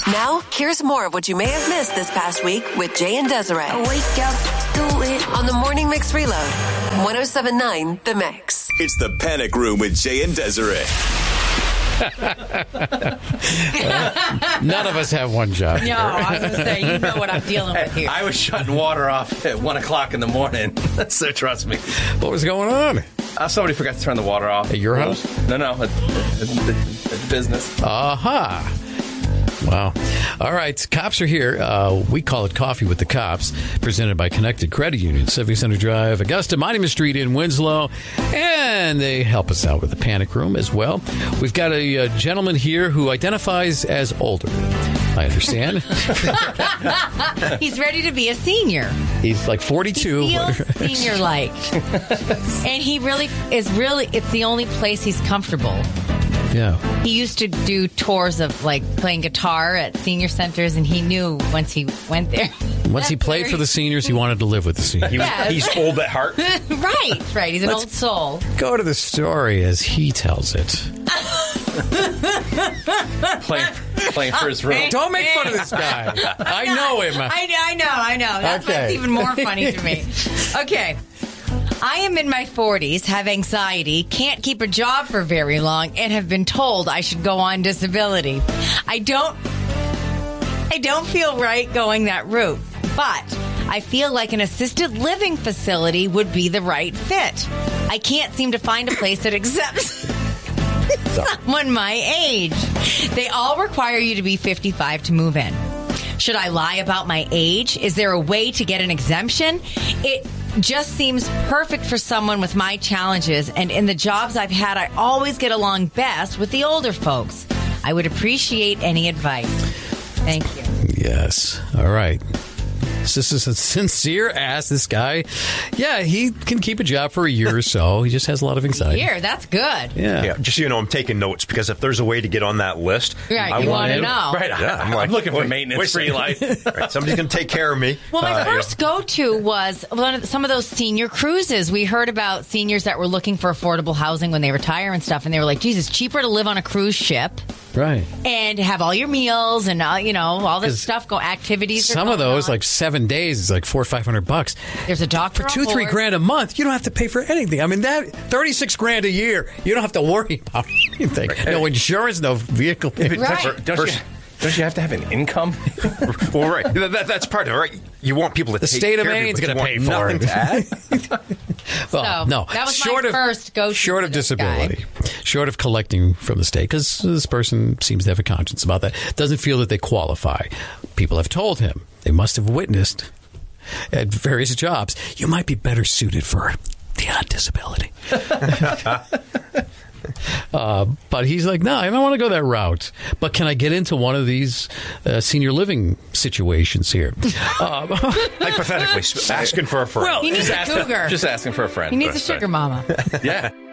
Now, here's more of what you may have missed this past week with Jay and Desiree. I wake up, do it. On the Morning Mix Reload, 107.9 The Mix. It's the Panic Room with Jay and Desiree. None of us have one job. No, I was going to say, you know what I'm dealing with here. I was shutting water off at 1 o'clock in the morning, so trust me. What was going on? Somebody forgot to turn the water off. At your house? No, at the business. Aha. Wow. All right. Cops are here. We call it Coffee with the Cops, presented by Connected Credit Union, Civic Center Drive, Augusta, Monument Street in Winslow. And they help us out with the Panic Room as well. We've got a gentleman here who identifies as older, I understand. He's ready to be a senior. He's like 42. He feels senior-like. And he really is it's the only place he's comfortable. Yeah. He used to do tours of like playing guitar at senior centers, and he knew once he went there. Once he played for the seniors, he wanted to live with the seniors. He's old at heart. Right. He's an old soul. Go to the story as he tells it. Playing for his room. Don't make fun of this guy. I know him. I know. That's what's even more funny to me. Okay. I am in my 40s, have anxiety, can't keep a job for very long, and have been told I should go on disability. I don't feel right going that route, but I feel like an assisted living facility would be the right fit. I can't seem to find a place that accepts someone my age. They all require you to be 55 to move in. Should I lie about my age? Is there a way to get an exemption? It just seems perfect for someone with my challenges, and in the jobs I've had, I always get along best with the older folks. I would appreciate any advice. Thank you. Yes. All right. This is a sincere ask, this guy. Yeah, he can keep a job for a year or so. He just has a lot of anxiety. That's good. Yeah. Just so you know, I'm taking notes because if there's a way to get on that list, right, you want to know. Right, I'm looking for maintenance-free life. Right, somebody's going to take care of me. Well, my first go-to was some of those senior cruises. We heard about seniors that were looking for affordable housing when they retire and stuff, and they were like, "Jesus, cheaper to live on a cruise ship." Right. And have all your meals and, all this stuff, activities. Some of those, like 7 days, is like $400 or $500. There's a doctor for $2-3 grand a month. You don't have to pay for anything. I mean, that $36 grand a year, you don't have to worry about anything. Right. No insurance, no vehicle. Right. Don't you have to have an income? Well, right. That's part of it, right? You want people to the take state care of Maine's going to pay for it. To add? Well, so, no. That was my first go-to. Short of disability. Short of collecting from the state, because this person seems to have a conscience about that. Doesn't feel that they qualify. People have told him. They must have witnessed at various jobs. You might be better suited for the odd disability. But he's like, no, I don't want to go that route. But can I get into one of these senior living situations here? Hypothetically, asking for a friend. Well, he needs a cougar. Just asking for a friend. He needs a sugar mama. Yeah.